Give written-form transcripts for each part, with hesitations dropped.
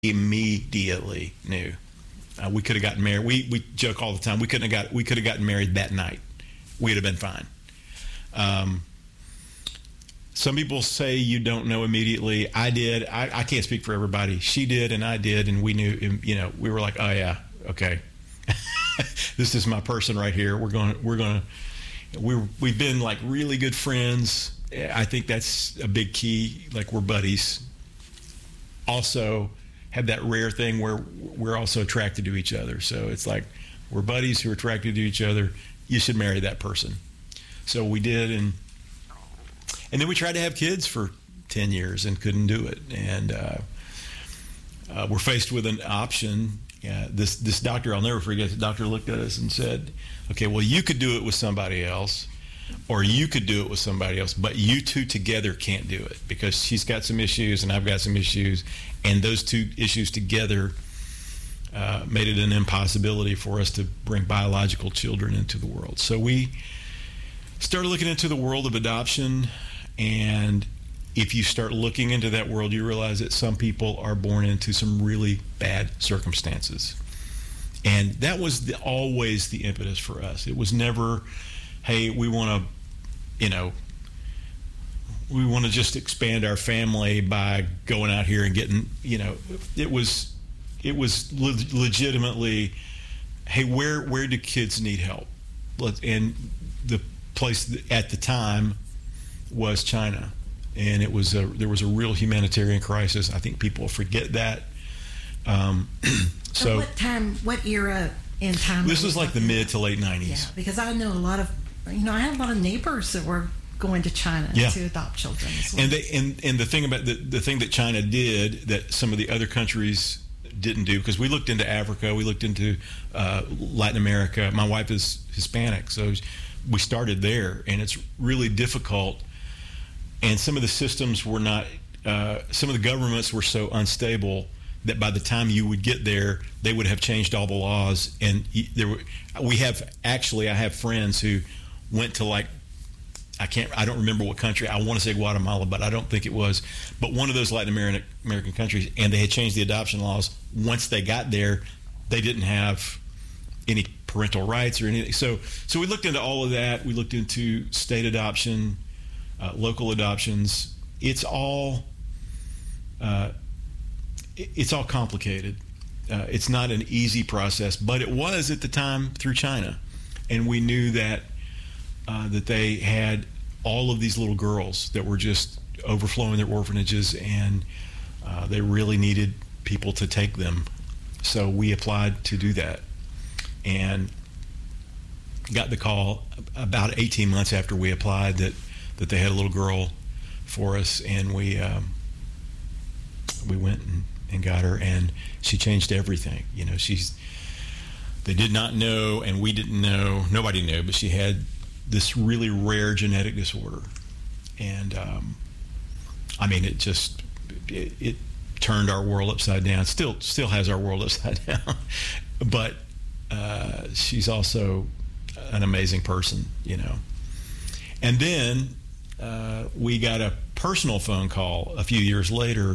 immediately knew. We could have gotten married. We joke all the time. We could have gotten married that night. We'd have been fine. Some people say you don't know immediately. I did. I can't speak for everybody. She did, and I did, and we knew. We were like, oh yeah, okay, this is my person right here. We've been like really good friends. I think that's a big key. Like, we're buddies. Also, have that rare thing where we're also attracted to each other. So it's like, we're buddies who are attracted to each other. You should marry that person. So we did, and then we tried to have kids for 10 years and couldn't do it. And we're faced with an option. This doctor, I'll never forget, the doctor looked at us and said, okay, well, you could do it with somebody else, or you could do it with somebody else, but you two together can't do it, because she's got some issues and I've got some issues, and those two issues together made it an impossibility for us to bring biological children into the world. So we started looking into the world of adoption, and if you start looking into that world, you realize that some people are born into some really bad circumstances. And that was always the impetus for us. It was never, hey, we want to just expand our family by going out here and getting, it was legitimately, hey, where do kids need help? And the place at the time was China, and there was a real humanitarian crisis. I think people forget that. So what era in time? This was like the mid to late 90s. Yeah, because I know I had a lot of neighbors that were going to China to adopt children as well. And the thing about the thing that China did that some of the other countries didn't do, because we looked into Africa, we looked into Latin America. My wife is Hispanic, so we started there, and it's really difficult. And some of the systems were not, some of the governments were so unstable that by the time you would get there, they would have changed all the laws. And I have friends who went to, like, I don't remember what country. I want to say Guatemala, but I don't think it was. But one of those Latin American countries, and they had changed the adoption laws. Once they got there, they didn't have any parental rights or anything. So we looked into all of that. We looked into state adoption, local adoptions. It's all complicated. It's not an easy process, but it was at the time through China, and we knew that they had all of these little girls that were just overflowing their orphanages, and they really needed people to take them. So we applied to do that, and got the call about 18 months after we applied that they had a little girl for us, and we went and got her, and she changed everything. They did not know, and we didn't know, nobody knew, but she had this really rare genetic disorder. And it turned our world upside down. Still has our world upside down. But she's also an amazing person, And then we got a personal phone call a few years later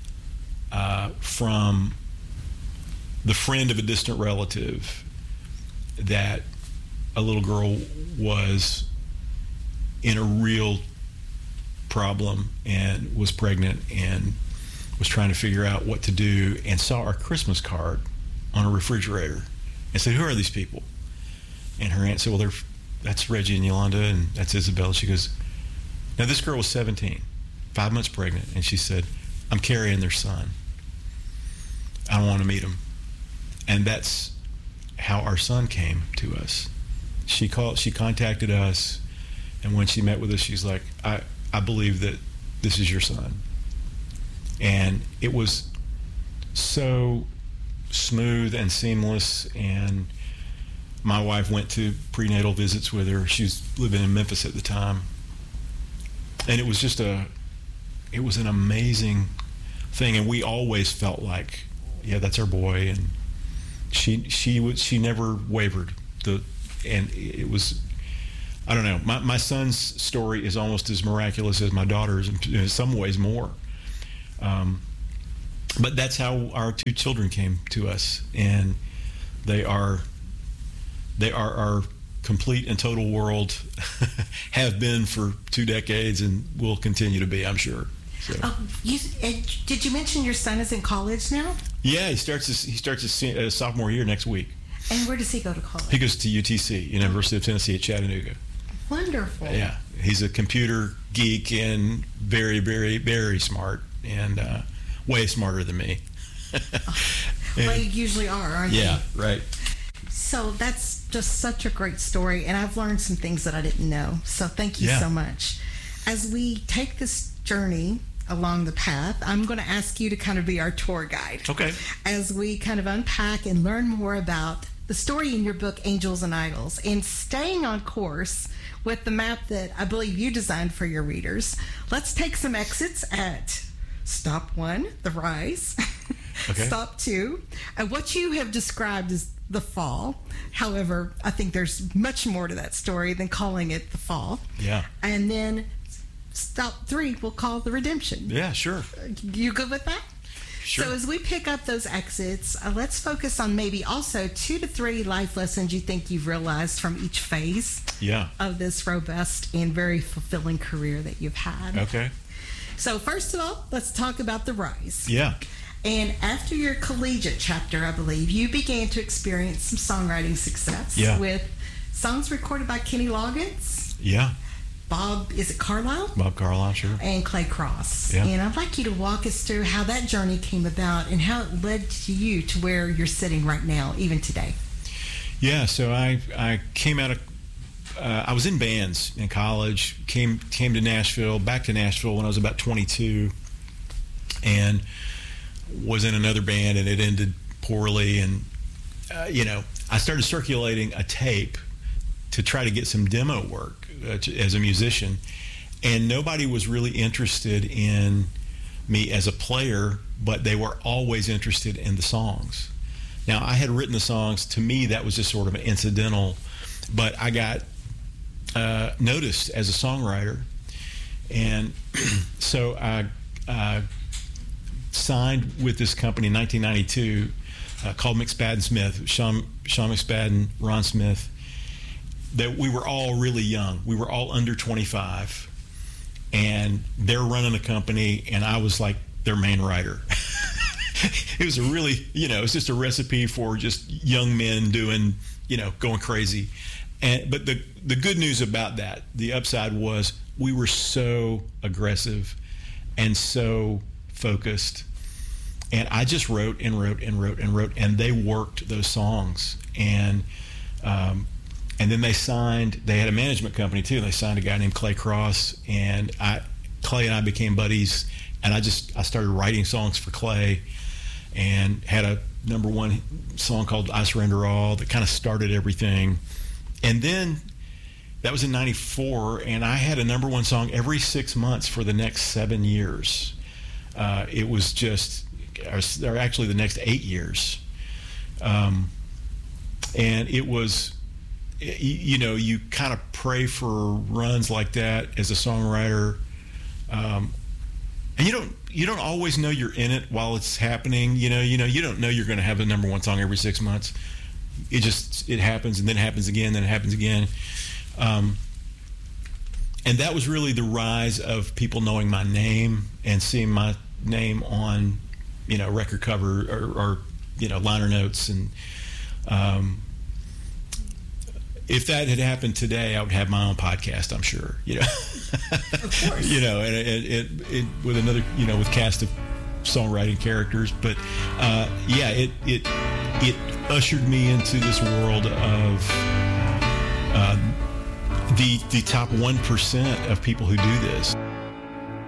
from the friend of a distant relative that a little girl was in a real problem and was pregnant and was trying to figure out what to do, and saw our Christmas card on a refrigerator and said, "Who are these people?" And her aunt said, "Well, that's Reggie and Yolanda, and that's Isabel." She goes, now this girl was 17, 5 months pregnant, and she said, "I'm carrying their son. I don't want to meet him." And that's how our son came to us. She contacted us, and when she met with us, she's like, I believe that this is your son. And it was so smooth and seamless, and my wife went to prenatal visits with her. She was living in Memphis at the time. And it was just it was an amazing thing, and we always felt like, yeah, that's our boy, and she never wavered. And it was, I don't know, my son's story is almost as miraculous as my daughter's, in some ways more. but that's how our two children came to us, and they are our complete and total world. Have been for 2 decades and will continue to be, I'm sure. So. Did you mention your son is in college now? Yeah, he starts his sophomore year next week. And where does he go to college? He goes to UTC, University of Tennessee at Chattanooga. Wonderful. Yeah, he's a computer geek and very, very, very smart, and way smarter than me. Well, you usually are, aren't you? Yeah, right. So that's just such a great story, and I've learned some things that I didn't know. So thank you so much. As we take this journey along the path, I'm going to ask you to kind of be our tour guide. Okay. As we kind of unpack and learn more about the story in your book, Angels and Idols, and staying on course with the map that I believe you designed for your readers. Let's take some exits at Stop 1, the rise. Okay. Stop 2, what you have described as the fall. However, I think there's much more to that story than calling it the fall. Yeah. And then Stop 3, we'll call the redemption. Yeah, sure. You good with that? Sure. So as we pick up those exits, let's focus on maybe also 2 to 3 life lessons you think you've realized from each phase of this robust and very fulfilling career that you've had. Okay. So first of all, let's talk about the rise. Yeah. And after your collegiate chapter, I believe, you began to experience some songwriting success with songs recorded by Kenny Loggins. Yeah. Bob, is it Carlisle? Bob Carlisle, sure. And Clay Cross. Yeah. And I'd like you to walk us through how that journey came about and how it led to you to where you're sitting right now, even today. Yeah, so I came out of, I was in bands in college, came to Nashville, back to Nashville when I was about 22, and was in another band, and it ended poorly. And, I started circulating a tape to try to get some demo work as a musician, and nobody was really interested in me as a player, but they were always interested in the songs. Now, I had written the songs. To me, that was just sort of an incidental, but I got noticed as a songwriter, and so I signed with this company in 1992 called McSpadden Smith, Sean McSpadden, Ron Smith. That we were all really young. We were all under 25, and they're running the company, and I was like their main writer. It was a really, it's just a recipe for just young men doing, going crazy. But the good news about that, the upside was we were so aggressive and so focused, and I just wrote and wrote and wrote and wrote, and they worked those songs. And then they had a management company too. They signed a guy named Clay Cross, and Clay and I became buddies, and I started writing songs for Clay, and had a #1 song called I Surrender All that kind of started everything. And then that was in 94, and I had a #1 song every 6 months for the next 7 years. It was or actually the next 8 years. And it was, you kind of pray for runs like that as a songwriter, and you don't always know you're in it while it's happening. You don't know you're going to have a #1 song every 6 months. It happens, and then it happens again, then it happens again, and that was really the rise of people knowing my name and seeing my name on, record cover or liner notes. And if that had happened today, I would have my own podcast, I'm sure, Of course. And it with another, with cast of songwriting characters. But it ushered me into this world of the top 1% of people who do this.